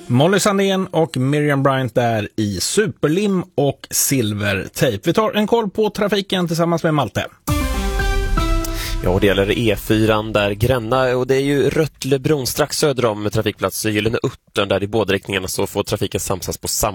Molly Sandén och Miriam Bryant där i superlim och silvertejp. Vi tar en koll på trafiken tillsammans med Malte. Ja, det gäller E4 där Gränna, och det är ju Röttlebron strax söder om trafikplats Gyllene Uttern, där i båda riktningarna så får trafiken samsas på samma